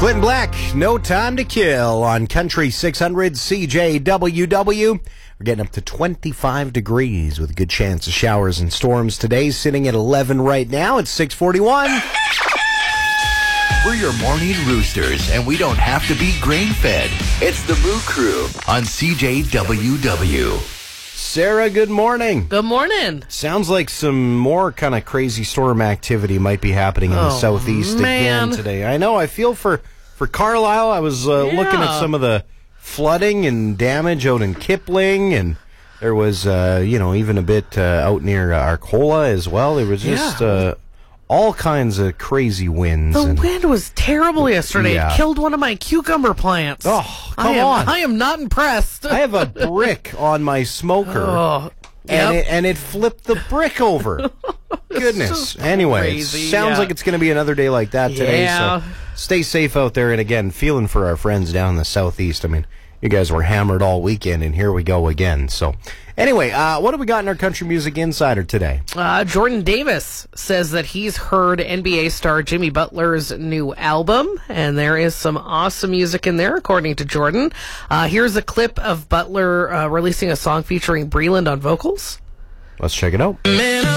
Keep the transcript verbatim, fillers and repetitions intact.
Clinton Black, No Time to Kill on Country six hundred C J W W. We're getting up to twenty-five degrees with a good chance of showers and storms today. Sitting at eleven right now. It's six forty-one. We're your morning roosters, and we don't have to be grain-fed. It's the Moo Crew on C J W W. Sarah, good morning. Good morning. Sounds like some more kind of crazy storm activity might be happening in the Oh, southeast man. again today. I know, I feel for, for Carlisle. I was uh, Yeah. looking at some of the flooding and damage out in Kipling, and there was, uh, you know, even a bit uh, out near uh, Arcola as well. There was just Yeah. uh, all kinds of crazy winds. The and, wind was terrible yesterday. Yeah. It killed one of my cucumber plants. Oh, come I am, on. I am not impressed. I have a brick on my smoker. Oh, And, yep. it, and it flipped the brick over. Goodness. so Anyway, crazy, sounds yeah. like it's going to be another day like that today. Yeah. So stay safe out there. And again, feeling for our friends down in the southeast. I mean, you guys were hammered all weekend, and here we go again. So anyway, uh, what have we got in our Country Music Insider today? Uh, Jordan Davis says that he's heard N B A star Jimmy Butler's new album, and there is some awesome music in there, according to Jordan. Uh, here's a clip of Butler uh, releasing a song featuring Breland on vocals. Let's check it out.